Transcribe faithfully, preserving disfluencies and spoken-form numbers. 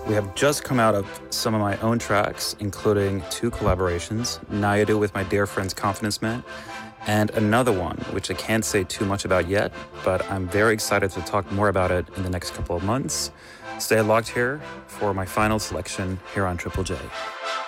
We have just come out of some of my own tracks, including two collaborations, Nayadu with my dear friends Confidence Man, and another one, which I can't say too much about yet, but I'm very excited to talk more about it in the next couple of months. Stay locked here for my final selection here on Triple J.